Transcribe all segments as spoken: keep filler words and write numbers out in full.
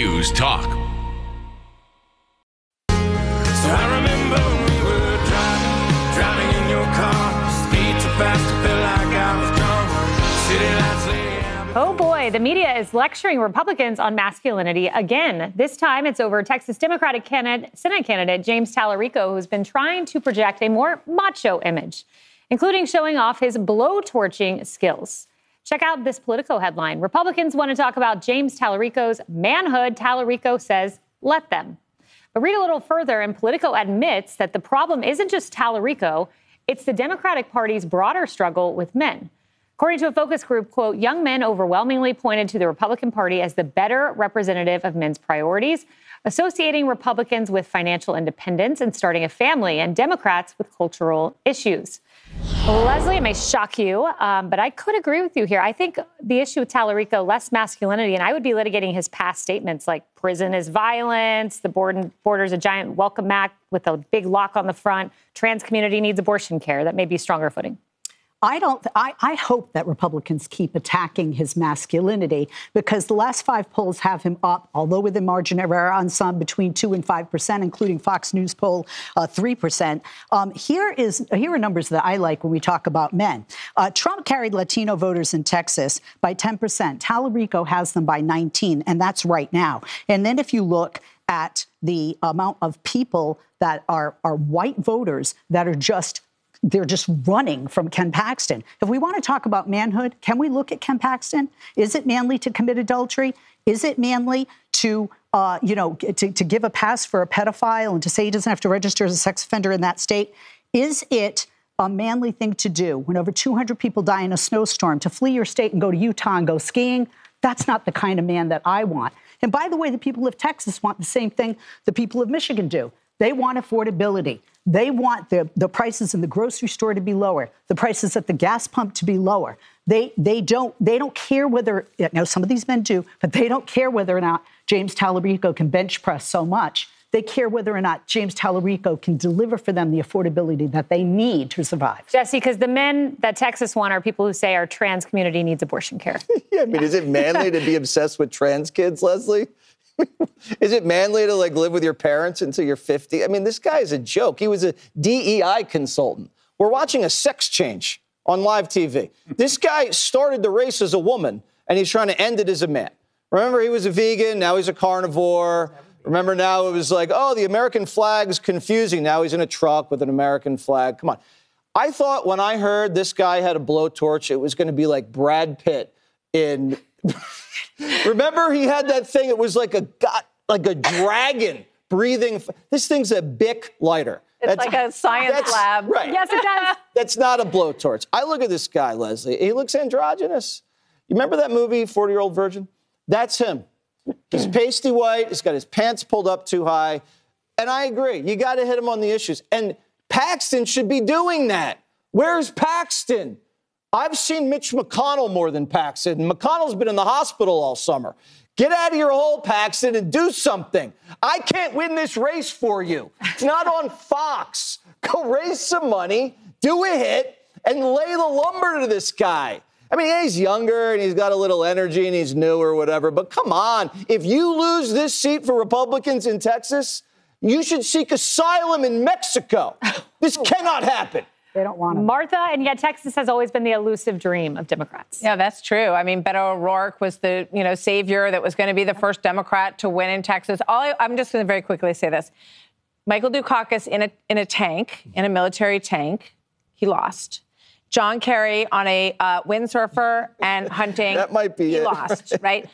News Talk. So I remember when we were driving, driving in your car, speed too fast to feel like I was drunk. City lights lay out. Oh boy, the media is lecturing Republicans on masculinity again. This time it's over Texas Democratic candidate, Senate candidate James Talarico, who's been trying to project a more macho image, including showing off his blow-torching skills. Check out this Politico headline. Republicans want to talk about James Talarico's manhood. Talarico says, let them. But read a little further, and Politico admits that the problem isn't just Talarico, it's the Democratic Party's broader struggle with men. According to a focus group, quote, young men overwhelmingly pointed to the Republican Party as the better representative of men's priorities, associating Republicans with financial independence and starting a family, and Democrats with cultural issues. Leslie, it may shock you, um, but I could agree with you here. I think the issue with Talarico, less masculinity, and I would be litigating his past statements like prison is violence, the border's a giant welcome mat with a big lock on the front, trans community needs abortion care. That may be stronger footing. I don't. Th- I, I hope that Republicans keep attacking his masculinity, because the last five polls have him up, although within margin of error on some, between two and five percent, including Fox News poll uh, three percent. Um, here is here are numbers that I like when we talk about men. Uh, Trump carried Latino voters in Texas by ten percent. Talarico has them by nineteen, and that's right now. And then if you look at the amount of people that are are white voters that are just They're just running from Ken Paxton. If we want to talk about manhood, can we look at Ken Paxton? Is it manly to commit adultery? Is it manly to, uh, you know, to, to give a pass for a pedophile and to say he doesn't have to register as a sex offender in that state? Is it a manly thing to do when over two hundred people die in a snowstorm to flee your state and go to Utah and go skiing? That's not the kind of man that I want. And by the way, the people of Texas want the same thing the people of Michigan do. They want affordability. They want the, the prices in the grocery store to be lower, the prices at the gas pump to be lower. They they don't they don't care whether, now some of these men do, but they don't care whether or not James Talarico can bench press so much. They care whether or not James Talarico can deliver for them the affordability that they need to survive. Jesse, because the men that Texas want are people who say our trans community needs abortion care. Yeah, I mean, is it manly to be obsessed with trans kids, Leslie? Is it manly to, like, live with your parents until you're fifty? I mean, this guy is a joke. He was a D E I consultant. We're watching a sex change on live T V. This guy started the race as a woman, and he's trying to end it as a man. Remember, he was a vegan. Now he's a carnivore. Remember, now it was like, oh, the American flag is confusing. Now he's in a truck with an American flag. Come on. I thought when I heard this guy had a blowtorch, it was going to be like Brad Pitt in... Remember, he had that thing. It was like a got like a dragon breathing. This thing's a Bic lighter. It's that's, like a science lab. Right. Yes, it does. That's not a blowtorch. I look at this guy, Leslie. He looks androgynous. You remember that movie, forty-Year-Old Virgin? That's him. He's pasty white. He's got his pants pulled up too high. And I agree. You got to hit him on the issues. And Paxton should be doing that. Where's Paxton? I've seen Mitch McConnell more than Paxton. McConnell's been in the hospital all summer. Get out of your hole, Paxton, and do something. I can't win this race for you. It's not on Fox. Go raise some money, do a hit, and lay the lumber to this guy. I mean, yeah, he's younger and he's got a little energy and he's new or whatever, but come on. If you lose this seat for Republicans in Texas, you should seek asylum in Mexico. This cannot happen. They don't want him. Martha, and yet Texas has always been the elusive dream of Democrats. Yeah, that's true. I mean, Beto O'Rourke was the, you know, savior that was going to be the first Democrat to win in Texas. All I, I'm just going to very quickly say this. Michael Dukakis in a in a tank, in a military tank, he lost. John Kerry on a uh, windsurfer and hunting. That might be he it. He lost, right?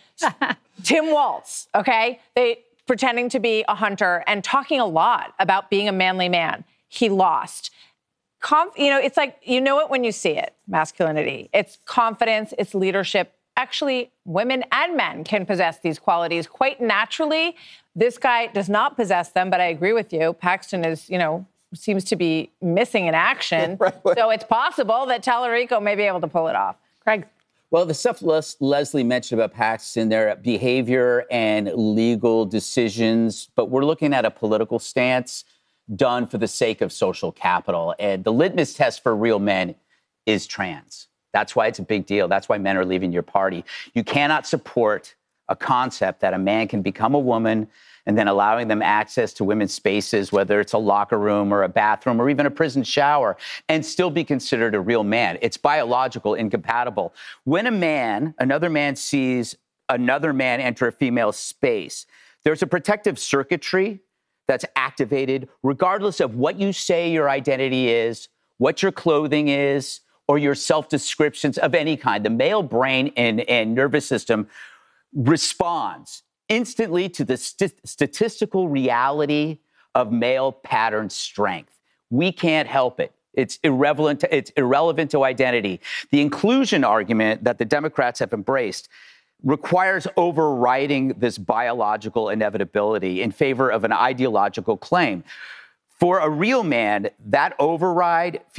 Tim Walz, okay? They pretending to be a hunter and talking a lot about being a manly man. He lost. Conf, you know, it's like, you know it when you see it, masculinity. It's confidence, it's leadership. Actually, women and men can possess these qualities quite naturally. This guy does not possess them, but I agree with you. Paxton is, you know, seems to be missing in action. Right, right. So it's possible that Talarico may be able to pull it off. Craig? Well, the stuff Les- Leslie mentioned about Paxton, their behavior and legal decisions, but we're looking at a political stance done for the sake of social capital. And the litmus test for real men is trans. That's why it's a big deal. That's why men are leaving your party. You cannot support a concept that a man can become a woman and then allowing them access to women's spaces, whether it's a locker room or a bathroom or even a prison shower, and still be considered a real man. It's biological, incompatible. When a man, another man sees another man enter a female space, there's a protective circuitry that's activated regardless of what you say your identity is, what your clothing is, or your self-descriptions of any kind. The male brain and, and nervous system responds instantly to the st- statistical reality of male pattern strength. We can't help it. It's irrelevant. To, it's irrelevant to identity. The inclusion argument that the Democrats have embraced requires overriding this biological inevitability in favor of an ideological claim. For a real man, that override